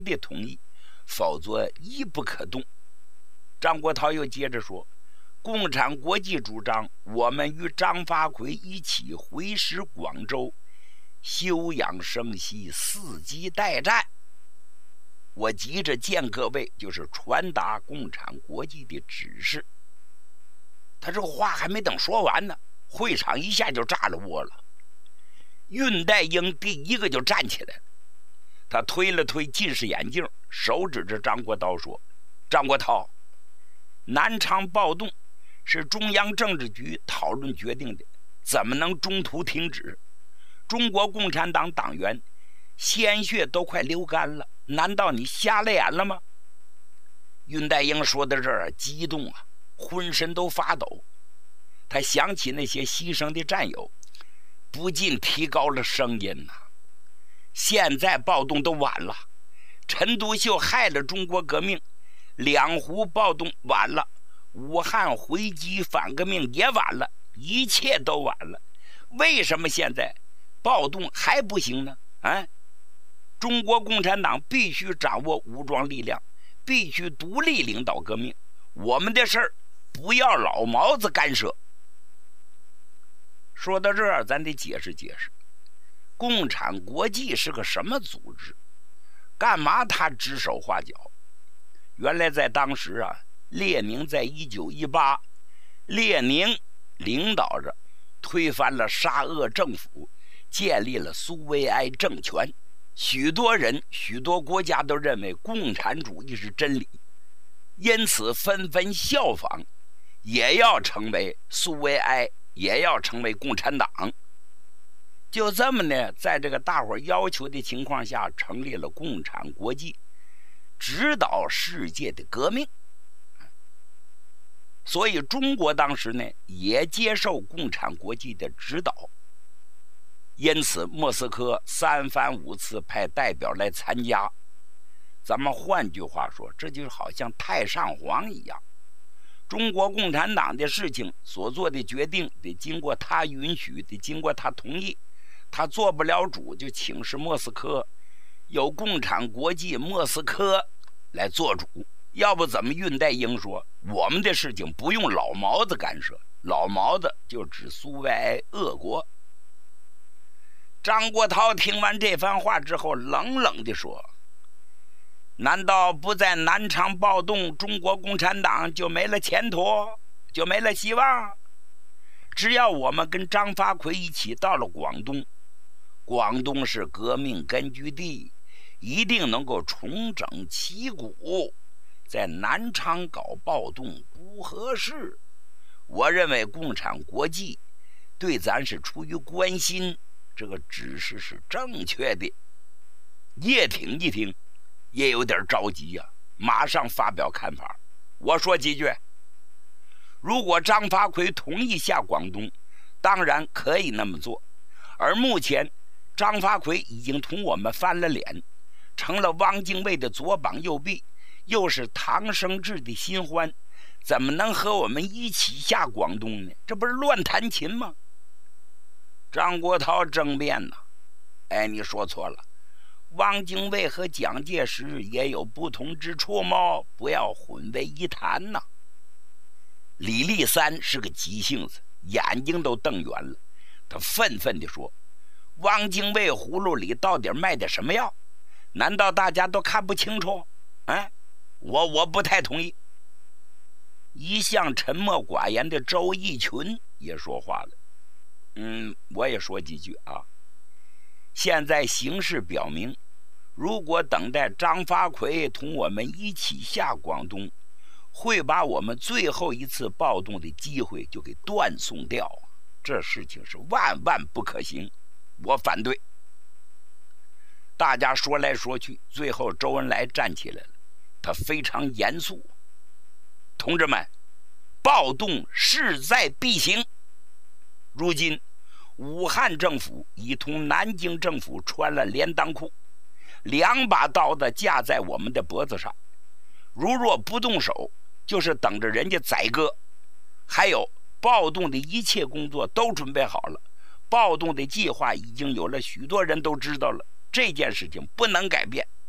的同意，否则一不可动。张国焘又接着说，共产国际主张我们与张发奎一起回师广州，休养生息，伺机待战。我急着见各位，就是传达共产国际的指示。他这个话还没等说完呢，会场一下就炸了窝了。恽代英第一个就站起来了，他推了推近视眼镜，手指着张国焘说，张国焘，南昌暴动是中央政治局讨论决定的，怎么能中途停止？中国共产党党员鲜血都快流干了，难道你瞎了眼了吗？恽代英说到这儿激动啊，浑身都发抖。他想起那些牺牲的战友，不禁提高了声音呐。现在暴动都晚了，陈独秀害了中国革命，两湖暴动晚了，武汉回击反革命也晚了，一切都晚了。为什么现在暴动还不行呢？中国共产党必须掌握武装力量，必须独立领导革命，我们的事儿不要老毛子干涉。说到这儿，咱得解释解释，共产国际是个什么组织？干嘛他指手画脚？原来在当时啊，列宁在1918，列宁领导着推翻了沙俄政府，建立了苏维埃政权。许多人、许多国家都认为共产主义是真理，因此纷纷效仿，也要成为苏维埃，也要成为共产党。就这么呢，在这个大伙要求的情况下，成立了共产国际，指导世界的革命。所以中国当时呢，也接受共产国际的指导。因此莫斯科3番5次派代表来参加。咱们换句话说，这就好像太上皇一样，中国共产党的事情所做的决定得经过他允许，得经过他同意，他做不了主就请示莫斯科，由共产国际莫斯科来做主。要不怎么恽代英说我们的事情不用老毛子干涉？老毛子就指苏维埃俄国。张国焘听完这番话之后，冷冷地说，难道不在南昌暴动，中国共产党就没了前途，就没了希望？只要我们跟张发奎一起到了广东，广东是革命根据地，一定能够重整旗鼓。在南昌搞暴动不合适。我认为共产国际对咱是出于关心，这个指示是正确的。叶挺一听也有点着急呀，马上发表看法。我说几句，如果张发奎同意下广东，当然可以那么做，而目前张发奎已经同我们翻了脸，成了汪精卫的左膀右臂，又是唐生智的新欢，怎么能和我们一起下广东呢？这不是乱弹琴吗？张国焘争辩呐，你说错了，汪精卫和蒋介石也有不同之处吗？不要混为一谈呐。李立三是个急性子，眼睛都瞪圆了，他愤愤地说，汪精卫葫芦里到底卖的什么药？难道大家都看不清楚？我不太同意。一向沉默寡言的周逸群也说话了，我也说几句啊。现在形势表明，如果等待张发奎同我们一起下广东，会把我们最后一次暴动的机会就给断送掉，这事情是万万不可行，我反对。大家说来说去，最后周恩来站起来了，他非常严肃，同志们，暴动势在必行。如今武汉政府已同南京政府穿了连裆裤，2把刀子架在我们的脖子上，如若不动手，就是等着人家宰割。还有暴动的一切工作都准备好了，暴动的计划已经有了，许多人都知道了，这件事情不能改变。